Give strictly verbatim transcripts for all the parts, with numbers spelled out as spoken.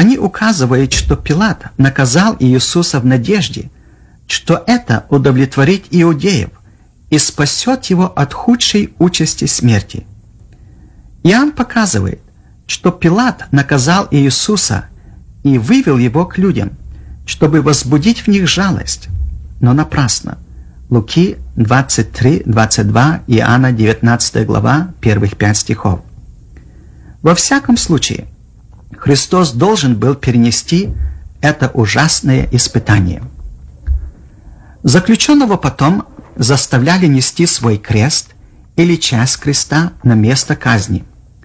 Они указывают, что Пилат наказал Иисуса в надежде, что это удовлетворит иудеев и спасет его от худшей участи смерти. Иоанн показывает, что Пилат наказал Иисуса и вывел его к людям, чтобы возбудить в них жалость, но напрасно. Луки двадцать три двадцать два, Иоанна девятнадцатая глава, первых пять стихов. Во всяком случае, Христос должен был перенести это ужасное испытание. Заключенного потом заставляли нести свой крест или часть креста на место казни,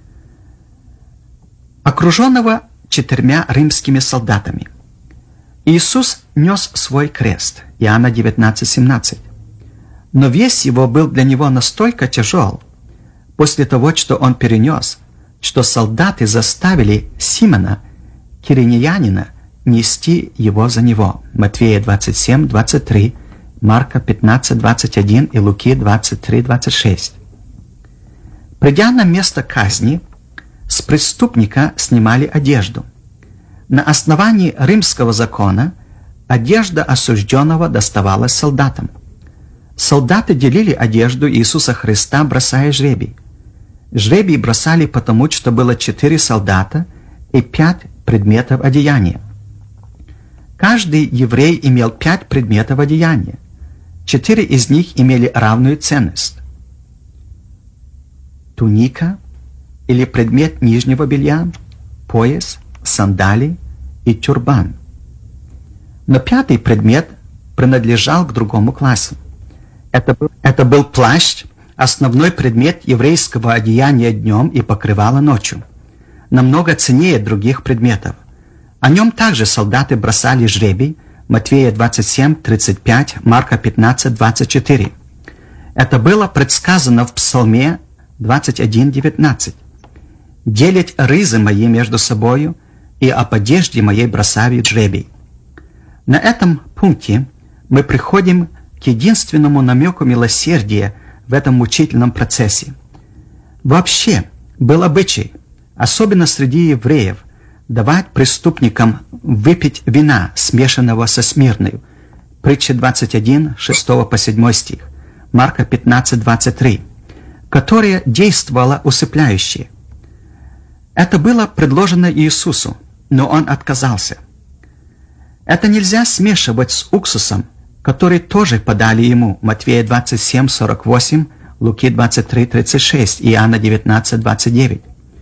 окруженного четырьмя римскими солдатами. Иисус нес свой крест, Иоанна девятнадцать семнадцать, но вес его был для него настолько тяжел, после того, что он перенес, что солдаты заставили Симона, киринеянина, нести его за него. Матфея двадцать семь двадцать три, Марка пятнадцать двадцать один и Луки двадцать три двадцать шесть. Придя на место казни, с преступника снимали одежду. На основании римского закона одежда осужденного доставалась солдатам. Солдаты делили одежду Иисуса Христа, бросая жребий. Жребий бросали потому, что было четыре солдата и пять предметов одеяния. Каждый еврей имел пять предметов одеяния. Четыре из них имели равную ценность. Туника или предмет нижнего белья, пояс, сандали и тюрбан. Но пятый предмет принадлежал к другому классу. Это был, это был плащ, основной предмет еврейского одеяния днем и покрывала ночью, намного ценнее других предметов. О нем также солдаты бросали жребий, Матфея двадцать семь тридцать пять, Марка пятнадцать двадцать четыре. Это было предсказано в Псалме двадцать один девятнадцать. «Делить рызы мои между собою, и об одежде моей бросают жребий». На этом пункте мы приходим к единственному намеку милосердия в этом мучительном процессе. Вообще был обычай, особенно среди евреев, давать преступникам выпить вина, смешанного со смирною. Притча двадцать один, шесть по седьмой стих, Марка пятнадцать двадцать три, которая действовала усыпляюще. Это было предложено Иисусу, но он отказался. Это нельзя смешивать с уксусом, который тоже подали ему, Матфея двадцать семь сорок восемь, Луки двадцать три тридцать шесть, Иоанна девятнадцать двадцать девять.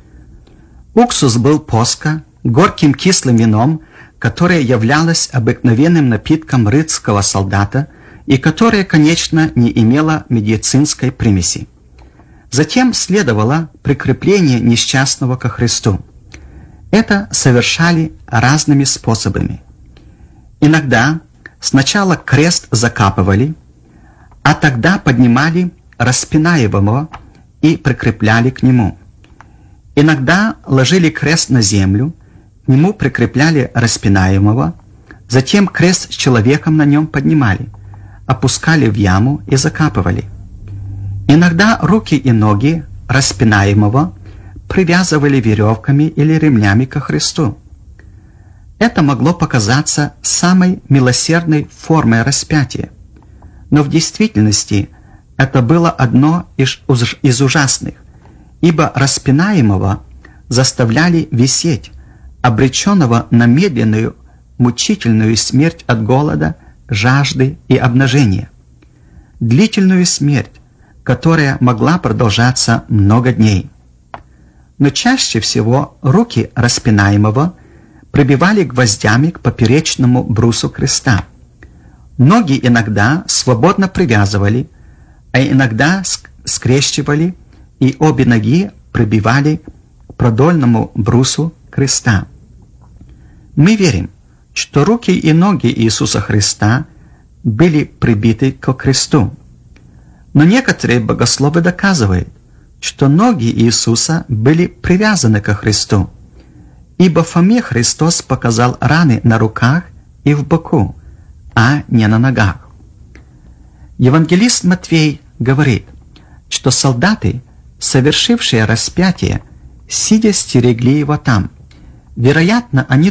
Уксус был поска, горьким кислым вином, которое являлось обыкновенным напитком рыцарского солдата и которое, конечно, не имело медицинской примеси. Затем следовало прикрепление несчастного ко Христу. Это совершали разными способами. Иногда сначала крест закапывали, а тогда поднимали распинаемого и прикрепляли к нему. Иногда ложили крест на землю, к нему прикрепляли распинаемого, затем крест с человеком на нем поднимали, опускали в яму и закапывали. Иногда руки и ноги распинаемого привязывали веревками или ремнями ко Христу. Это могло показаться самой милосердной формой распятия, но в действительности это было одно из ужасных, ибо распинаемого заставляли висеть, обреченного на медленную, мучительную смерть от голода, жажды и обнажения. Длительную смерть, которая могла продолжаться много дней. Но чаще всего руки распинаемого прибивали гвоздями к поперечному брусу креста. Ноги иногда свободно привязывали, а иногда скрещивали, и обе ноги прибивали к продольному брусу креста. Мы верим, что руки и ноги Иисуса Христа были прибиты к кресту. Но некоторые богословы доказывают, что ноги Иисуса были привязаны ко Христу, ибо Фоме Христос показал раны на руках и в боку, а не на ногах. Евангелист Матфей говорит, что солдаты, совершившие распятие, сидя стерегли его там. Вероятно, они